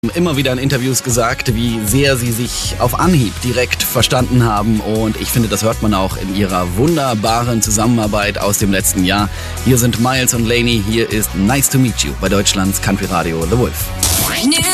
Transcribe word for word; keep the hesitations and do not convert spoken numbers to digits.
Immer wieder in Interviews gesagt, wie sehr sie sich auf Anhieb direkt verstanden haben, und ich finde, das hört man auch in ihrer wunderbaren Zusammenarbeit aus dem letzten Jahr. Hier sind Miles und Lainey, hier ist Nice to Meet You bei Deutschlands Country Radio The Wolf.